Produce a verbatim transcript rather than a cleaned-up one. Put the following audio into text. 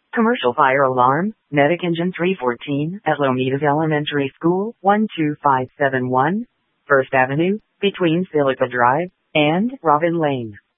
Commercial fire alarm, medic engine three fourteen at Lomitas Elementary School, one two five seven one, First Avenue, between Silica Drive and Robin Lane.